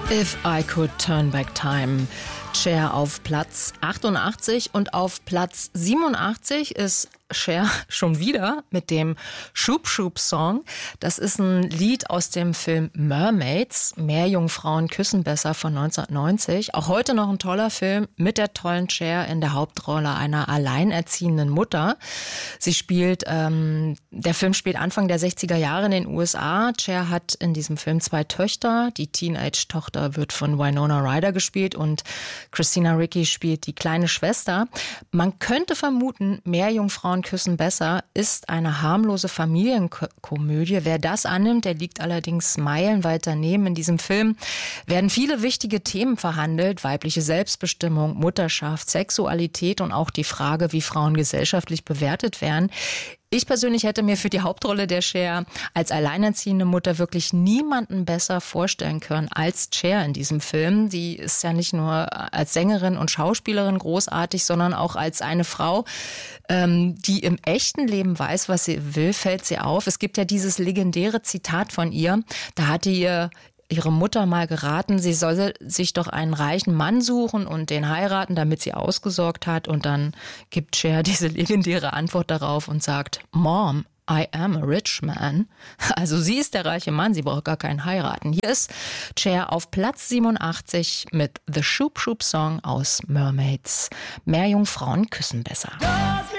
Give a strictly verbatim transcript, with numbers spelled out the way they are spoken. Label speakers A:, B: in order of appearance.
A: If I Could Turn Back Time. Cher auf Platz achtundachtzig und auf Platz siebenundachtzig ist Cher schon wieder mit dem Shoop Shoop Song. Das ist ein Lied aus dem Film Mermaids, Meerjungfrauen küssen besser von neunzehnhundertneunzig. Auch heute noch ein toller Film mit der tollen Cher in der Hauptrolle einer alleinerziehenden Mutter. Sie spielt, ähm, der Film spielt Anfang der sechziger Jahre in den U S A. Cher hat in diesem Film zwei Töchter. Die Teenage-Tochter wird von Winona Ryder gespielt und Christina Ricci spielt die kleine Schwester. Man könnte vermuten, Meerjungfrauen küssen besser ist eine harmlose Familienkomödie. Wer das annimmt, der liegt allerdings meilenweit daneben. In diesem Film werden viele wichtige Themen verhandelt. Weibliche Selbstbestimmung, Mutterschaft, Sexualität und auch die Frage, wie Frauen gesellschaftlich bewertet werden. Ich persönlich hätte mir für die Hauptrolle der Cher als alleinerziehende Mutter wirklich niemanden besser vorstellen können als Cher in diesem Film. Sie ist ja nicht nur als Sängerin und Schauspielerin großartig, sondern auch als eine Frau, ähm, die im echten Leben weiß, was sie will, fällt sie auf. Es gibt ja dieses legendäre Zitat von ihr, da hatte ihr ihre Mutter mal geraten, sie solle sich doch einen reichen Mann suchen und den heiraten, damit sie ausgesorgt hat. Und dann gibt Cher diese legendäre Antwort darauf und sagt, Mom, I am a rich man. Also sie ist der reiche Mann, sie braucht gar keinen heiraten. Hier ist Cher auf Platz siebenundachtzig mit The Shoop Shoop Song aus Mermaids. Meerjungfrauen küssen besser.